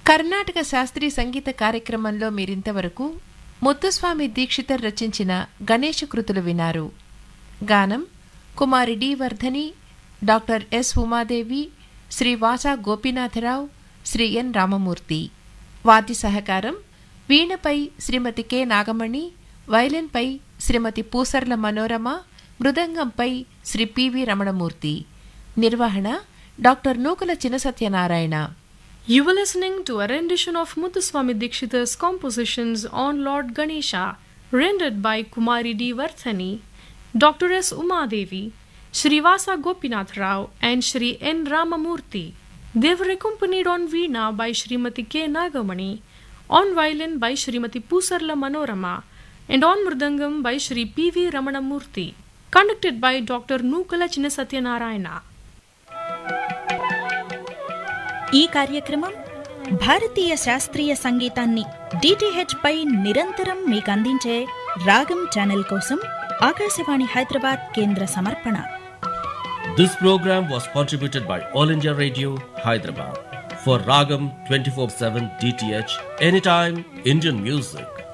కర్ణాటక శాస్త్రీయ సంగీత కార్యక్రమంలో మీరింతవరకు ముత్తుస్వామి దీక్షితర్ రచించిన గణేష కృతులు వినారు. గానం కుమారి D Vardhani, doctor yes Umadevi, Shri వాసా గోపీనాథరావు, Shri ఎన్ రామమూర్తి. వాద్య సహకారం వీణపై శ్రీమతి కె నాగమణి, వైలిన్పై శ్రీమతి పూసర్ల మనోరమ, మృదంగంపై శ్రీ పివి రమణమూర్తి. నిర్వహణ doctor Nukala Chinasatyanarayana. You were listening to a rendition of Muthuswami Dikshitar's compositions on Lord Ganesha, rendered by Kumari D. Vardhani, Dr. S. Umadevi, Srivasa Gopinath Rao, and Sri N. Ramamurthy. They were accompanied on Veena by Srimati K. Nagamani, on violin by Srimati Pusarla Manorama, and on Mridangam by Sri P. V. Ramanamurthy. Conducted by Dr. Nukala Chinnasatyanarayana. ఈ కార్యక్రమం భారతీయ శాస్త్రీయ సంగీతాన్ని DTH పై నిరంతరం మీకు అందించే రాగం channel కోసం ఆకాశవాణి హైదరాబాద్ కేంద్ర సమర్పణ. This program was contributed by All India Radio, Hyderabad. For Ragam 24/7 DTH, anytime Indian music.